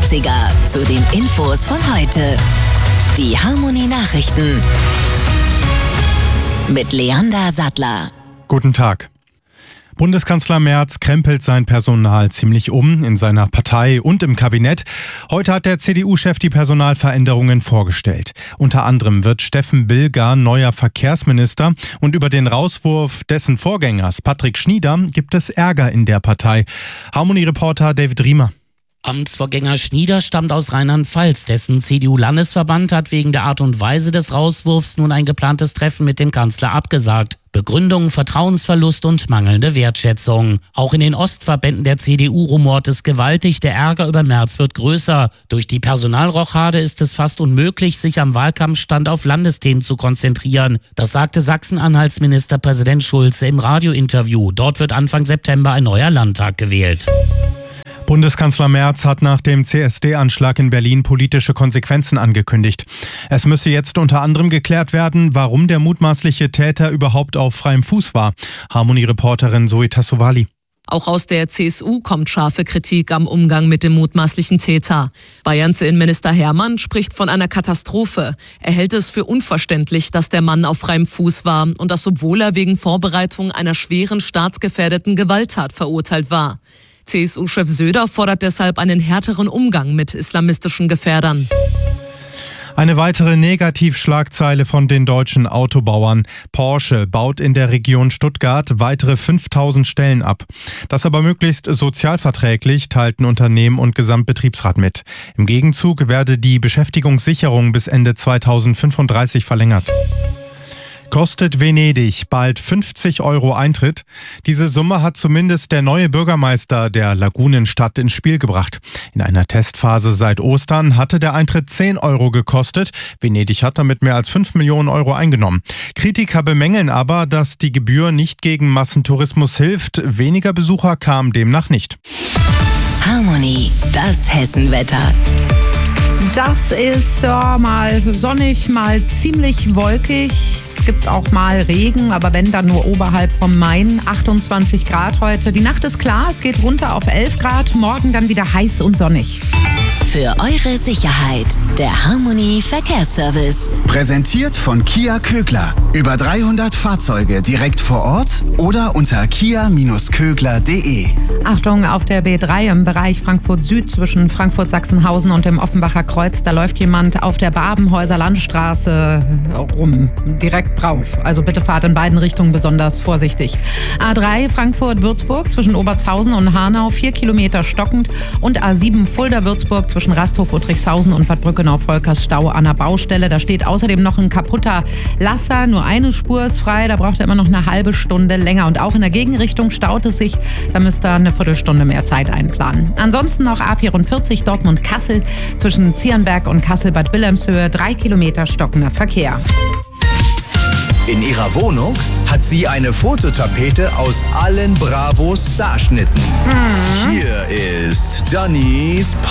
80er zu den Infos von heute. Die Harmony Nachrichten mit Leander Sattler. Guten Tag. Bundeskanzler Merz krempelt sein Personal ziemlich um in seiner Partei und im Kabinett. Heute hat der CDU-Chef die Personalveränderungen vorgestellt. Unter anderem wird Steffen Bilger neuer Verkehrsminister und über den Rauswurf dessen Vorgängers Patrick Schnieder gibt es Ärger in der Partei. Harmony-Reporter David Riemer. Amtsvorgänger Schnieder stammt aus Rheinland-Pfalz. Dessen CDU-Landesverband hat wegen der Art und Weise des Rauswurfs nun ein geplantes Treffen mit dem Kanzler abgesagt. Begründung: Vertrauensverlust und mangelnde Wertschätzung. Auch in den Ostverbänden der CDU rumort es gewaltig. Der Ärger über Merz wird größer. Durch die Personalrochade ist es fast unmöglich, sich am Wahlkampfstand auf Landesthemen zu konzentrieren. Das sagte Sachsen-Anhalts Ministerpräsident Schulze im Radiointerview. Dort wird Anfang September ein neuer Landtag gewählt. Bundeskanzler Merz hat nach dem CSD-Anschlag in Berlin politische Konsequenzen angekündigt. Es müsse jetzt unter anderem geklärt werden, warum der mutmaßliche Täter überhaupt auf freiem Fuß war. Harmony-Reporterin Zoe Tassovali. Auch aus der CSU kommt scharfe Kritik am Umgang mit dem mutmaßlichen Täter. Bayerns Innenminister Hermann spricht von einer Katastrophe. Er hält es für unverständlich, dass der Mann auf freiem Fuß war und das, obwohl er wegen Vorbereitung einer schweren staatsgefährdeten Gewalttat verurteilt war. CSU-Chef Söder fordert deshalb einen härteren Umgang mit islamistischen Gefährdern. Eine weitere Negativschlagzeile von den deutschen Autobauern. Porsche baut in der Region Stuttgart weitere 5000 Stellen ab. Das aber möglichst sozialverträglich, teilten Unternehmen und Gesamtbetriebsrat mit. Im Gegenzug werde die Beschäftigungssicherung bis Ende 2035 verlängert. Kostet Venedig bald 50 € Eintritt? Diese Summe hat zumindest der neue Bürgermeister der Lagunenstadt ins Spiel gebracht. In einer Testphase seit Ostern hatte der Eintritt 10 € gekostet. Venedig hat damit mehr als 5 Millionen € eingenommen. Kritiker bemängeln aber, dass die Gebühr nicht gegen Massentourismus hilft. Weniger Besucher kamen demnach nicht. Harmony, das Hessenwetter. Das ist mal sonnig, mal ziemlich wolkig. Es gibt auch mal Regen, aber wenn, dann nur oberhalb vom Main. 28 Grad heute. Die Nacht ist klar, es geht runter auf 11 Grad. Morgen dann wieder heiß und sonnig. Für eure Sicherheit, der Harmony Verkehrsservice. Präsentiert von Kia Kögler. Über 300 Fahrzeuge direkt vor Ort oder unter kia-kögler.de. Achtung, auf der B3 im Bereich Frankfurt Süd zwischen Frankfurt-Sachsenhausen und dem Offenbacher Kreuz. Da läuft jemand auf der Babenhäuser Landstraße rum, direkt drauf. Also bitte fahrt in beiden Richtungen besonders vorsichtig. A3 Frankfurt-Würzburg zwischen Obertshausen und Hanau 4 Kilometer stockend und A7 Fulda-Würzburg zwischen Rasthof, Uttrichshausen und Bad Brückenau-Volkers Stau an der Baustelle. Da steht außerdem noch ein kaputter Laster. Nur eine Spur ist frei. Da braucht er immer noch eine halbe Stunde länger. Und auch in der Gegenrichtung staut es sich. Da müsst ihr eine Viertelstunde mehr Zeit einplanen. Ansonsten noch A44 Dortmund-Kassel zwischen Zierenberg und Kassel-Bad Wilhelmshöhe 3 Kilometer stockender Verkehr. In ihrer Wohnung hat sie eine Fototapete aus allen Bravo-Starschnitten. Hier ist Dannys